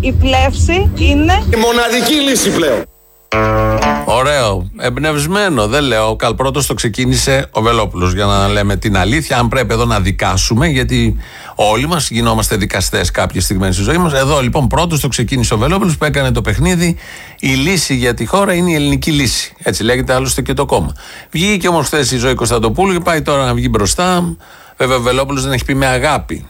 η πλεύση είναι η μοναδική λύση πλέον. Ωραίο, εμπνευσμένο. Δεν λέω. Πρώτος το ξεκίνησε ο Βελόπουλος. Για να λέμε την αλήθεια, αν πρέπει εδώ να δικάσουμε, γιατί όλοι μας γινόμαστε δικαστές κάποιες στιγμές στη ζωή μας. Εδώ λοιπόν πρώτος το ξεκίνησε ο Βελόπουλος που έκανε το παιχνίδι. Η λύση για τη χώρα είναι η ελληνική λύση. Έτσι λέγεται άλλωστε και το κόμμα. Βγήκε όμως χθες η Ζωή Κωνσταντοπούλου και πάει τώρα να βγει μπροστά. Βέβαια ο Βελόπουλος δεν έχει πει με αγάπη